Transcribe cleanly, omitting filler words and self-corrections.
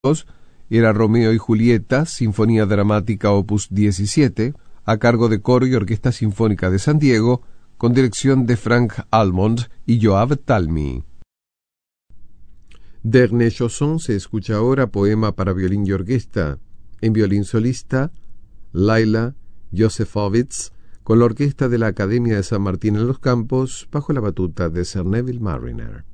era Romeo y Julieta, Sinfonía Dramática Opus 17, a cargo de Coro y Orquesta Sinfónica de San Diego, con dirección de Frank Almond y Yoav Talmy. Dernier Chausson se escucha ahora, poema para violín y orquesta, en violín solista, Laila Josefovitz, con la orquesta de la Academia de San Martín en los Campos, bajo la batuta de Sir Neville Marriner.